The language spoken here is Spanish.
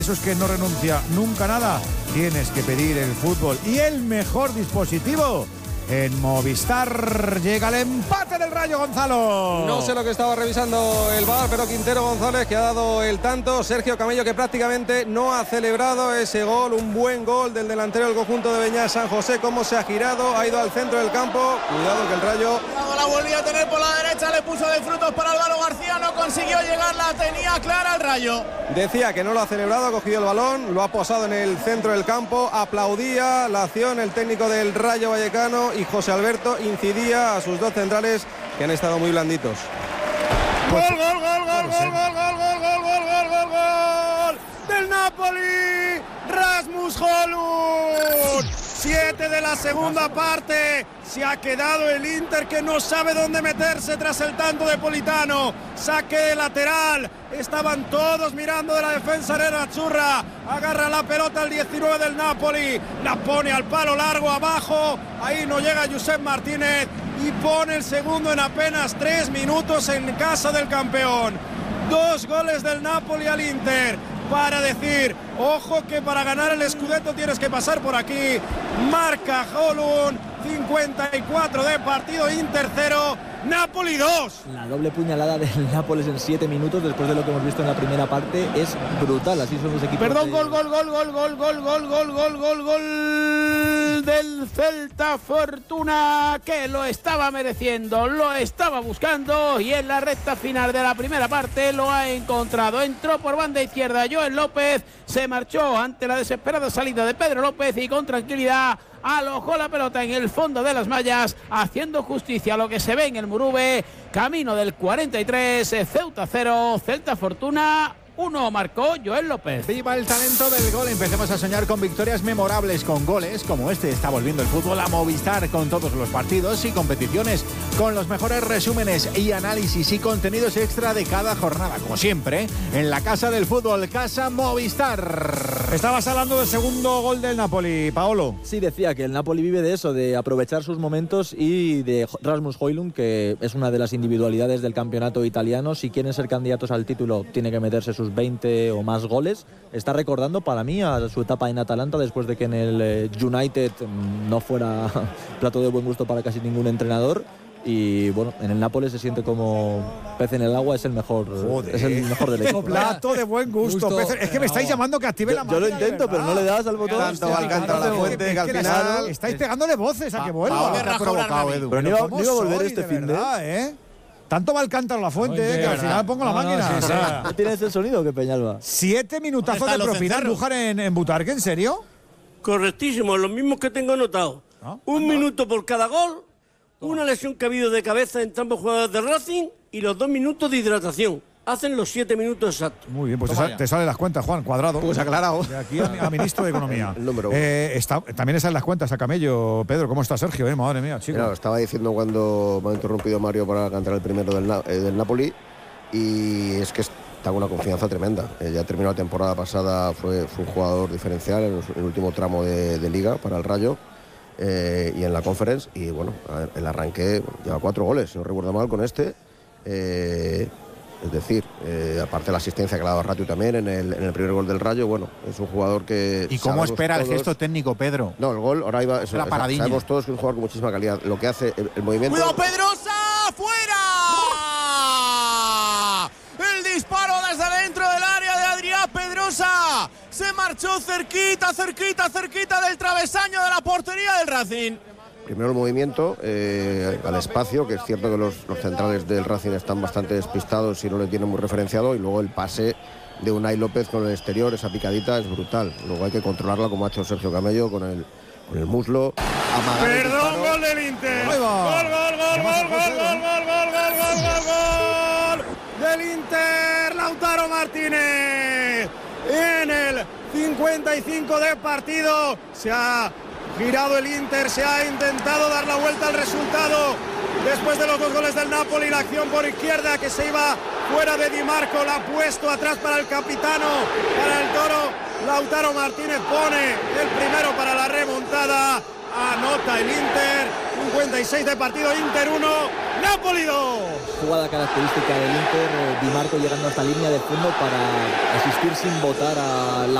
Eso es que no renuncia nunca a nada. Tienes que pedir el fútbol y el mejor dispositivo. En Movistar llega el empate del Rayo, Gonzalo. No sé lo que estaba revisando el VAR, pero Quintero González que ha dado el tanto. Sergio Camello que prácticamente no ha celebrado ese gol. Un buen gol del delantero del conjunto de Beñat San José. Cómo se ha girado, ha ido al centro del campo. Cuidado que el Rayo... La volvió a tener por la derecha, le puso de frutos para Álvaro García. No consiguió llegar, la tenía clara el Rayo. Decía que no lo ha celebrado, ha cogido el balón, lo ha posado en el centro del campo. Aplaudía la acción el técnico del Rayo Vallecano. Y José Alberto incidía a sus dos centrales que han estado muy blanditos. Gol del Napoli, Rasmus Højlund. 7 de la segunda parte. Se ha quedado el Inter que no sabe dónde meterse tras el tanto de Politano. Saque de lateral. Estaban todos mirando de la defensa nerazzurra. Agarra la pelota el 19 del Napoli. La pone al palo largo abajo. Ahí no llega Josep Martínez. Y pone el segundo en apenas 3 minutos en casa del campeón. 2 goles del Napoli al Inter. Para decir, ojo que para ganar el Scudetto tienes que pasar por aquí. Marca Højlund, 54 de partido, Inter 0, Napoli 2. La doble puñalada del Nápoles en 7 minutos después de lo que hemos visto en la primera parte es brutal, así son los equipos. Perdón, gol del Celta. Fortuna que lo estaba mereciendo, lo estaba buscando y en la recta final de la primera parte lo ha encontrado. Entró por banda izquierda Joel López, se marchó ante la desesperada salida de Pedro López y con tranquilidad alojó la pelota en el fondo de las mallas, haciendo justicia a lo que se ve en el Murube. Camino del 43, Ceuta 0, Celta Fortuna 1, marcó Joel López. Viva el talento del gol. Empecemos a soñar con victorias memorables, con goles como este. Está volviendo el fútbol a Movistar con todos los partidos y competiciones, con los mejores resúmenes y análisis y contenidos extra de cada jornada. Como siempre, en la casa del fútbol, Casa Movistar. Estabas hablando del segundo gol del Napoli, Paolo. Sí, decía que el Napoli vive de eso, de aprovechar sus momentos y de Rasmus Højlund, que es una de las individualidades del campeonato italiano. Si quieren ser candidatos al título, tiene que meterse sus 20 o más goles. Está recordando para mí a su etapa en Atalanta después de que en el United no fuera plato de buen gusto para casi ningún entrenador. Y bueno, en el Nápoles se siente como pez en el agua, es el mejor. Joder. Es el mejor del equipo. Plato de buen gusto. Es que me estáis llamando que active la máquina. Yo lo intento, pero no le das al botón. Tanto Alcántara la Fuente que al final estáis pegándole voces a que vuelva. Te ha provocado, Edu. Pero no iba a volver este fin de... Tanto va Alcántara la Fuente que al final pongo la máquina. ¿No tienes el sonido que Peñalba? 7 minutazos de propina Andújar en Butarque, ¿en serio? Correctísimo, los mismos que tengo anotado. Un minuto por cada gol, una lesión que ha habido de cabeza entre ambos jugadores de Racing y los 2 minutos de hidratación. Hacen los 7 minutos exactos. Muy bien, pues te salen las cuentas, Juan, cuadrado. Pues aclarado. De aquí a ministro de Economía. El número 1. También están las cuentas a Camello. Pedro, ¿cómo está Sergio? Madre mía, chico. Mira, estaba diciendo cuando me ha interrumpido Mario para cantar el primero del Napoli, y es que está con una confianza tremenda. Ya terminó la temporada pasada, fue un jugador diferencial en el último tramo de Liga para el Rayo. Y en la Conference, y bueno, el arranque lleva 4 goles, si no recuerdo mal, con este. Es decir, aparte de la asistencia que le ha dado Ratiu también en el primer gol del Rayo, bueno, es un jugador que... ¿Y cómo espera el gesto técnico, Pedro? No, el gol, ahora iba... La paradilla. Sabemos todos que es un jugador con muchísima calidad. Lo que hace el movimiento... ¡Cuidado, Pedrosa! ¡Fuera! El disparo desde dentro del área de Adrián Pedrosa. Se marchó cerquita del travesaño de la portería del Racing. Primero el movimiento al espacio, que es cierto que los centrales del Racing están bastante despistados y no le tienen muy referenciado, y luego el pase de Unai López con el exterior, esa picadita es brutal. Luego hay que controlarla como ha hecho Sergio Camello con el muslo. Perdón, gol del Inter. Gol del Inter. Lautaro Martínez en el 55 de partido. Se ha girado el Inter, se ha intentado dar la vuelta al resultado después de los 2 goles del Napoli. La acción por izquierda que se iba fuera de Di Marco, la ha puesto atrás para el capitano, para el Toro. Lautaro Martínez pone el primero para la remontada Anota el Inter. 56 de partido, Inter 1, Napoli 2. Jugada característica del Inter, Di Marco llegando hasta línea de fondo para asistir sin botar a la